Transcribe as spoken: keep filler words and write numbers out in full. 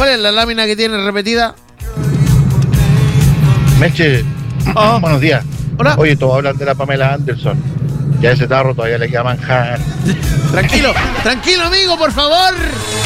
¿Cuál es la lámina que tiene repetida? Meche, Oh. buenos días. Hola. Oye, todos hablan de la Pamela Anderson. Ya ese tarro todavía le queda manjar. Tranquilo, tranquilo, amigo, por favor.